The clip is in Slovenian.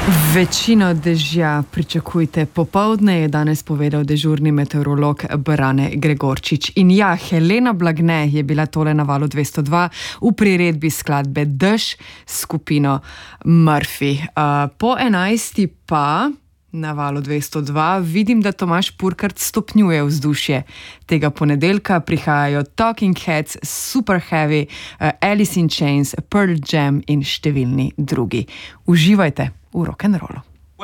Večino dežja pričakujte popoldne, je danes povedal dežurni meteorolog Brane Gregorčič. In ja, Helena Blagne je bila tole na Valu 202 v priredbi skladbe Dež s skupino Murphy. Po 11. pa na Valu 202 vidim, da Tomaž Purkart stopnjuje vzdušje. Tega ponedeljka prihajajo Talking Heads, Super Heavy, Alice in Chains, Pearl Jam in številni drugi. Uživajte v rock'n'rollu.